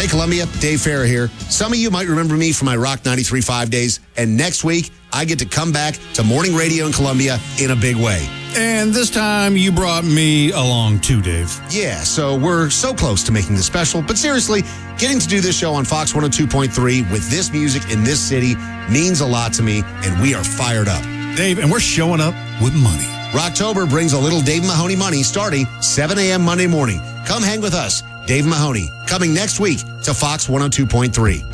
Hey, Columbia, Dave Farah here. Some of you might remember me from my Rock 93.5 days, and next week, I get to come back to morning radio in Columbia in a big way. And this time, you brought me along too, Dave. Yeah, so we're so close to making this special, but seriously, getting to do this show on Fox 102.3 with this music in this city means a lot to me, and we are fired up. Dave, and we're showing up with money. Rocktober brings a little Dave Mahoney money starting 7 a.m. Monday morning. Come hang with us. Dave Mahoney, coming next week to Fox 102.3.